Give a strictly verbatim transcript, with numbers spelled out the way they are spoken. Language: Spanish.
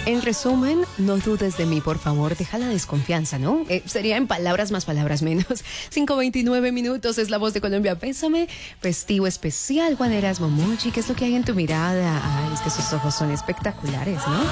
En resumen, no dudes de mí, por favor. Deja la desconfianza, ¿no? Eh, sería en palabras más, palabras menos. cinco veintinueve minutos es la voz de Colombia. Pésame. Festivo especial, Juan Erasmo Mochi. ¿Qué es lo que hay en tu mirada? Ay, es que sus ojos son espectaculares, ¿no?